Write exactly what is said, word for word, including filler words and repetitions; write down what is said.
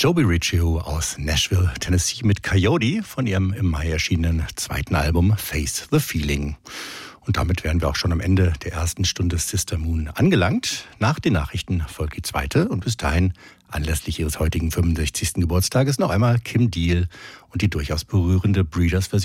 Joby Riccio aus Nashville, Tennessee mit Coyote von ihrem im Mai erschienenen zweiten Album Face the Feeling. Und damit wären wir auch schon am Ende der ersten Stunde Sister Moon angelangt. Nach den Nachrichten folgt die zweite und bis dahin anlässlich ihres heutigen fünfundsechzigsten Geburtstages noch einmal Kim Deal und die durchaus berührende Breeders Version